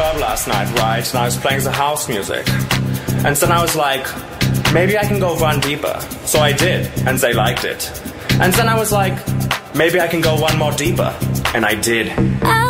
club last night, right? And I was playing the house music. And then I was like, maybe I can go one deeper. So I did, and they liked it. And then I was like, maybe I can go one more deeper. And I did.